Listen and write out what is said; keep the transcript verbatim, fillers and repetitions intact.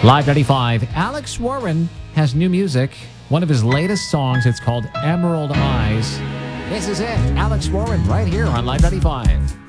Live ninety-five, Alex Warren has new music. One of his latest songs, it's called Emerald Eyes. This is it, Alex Warren, right here on Live ninety-five.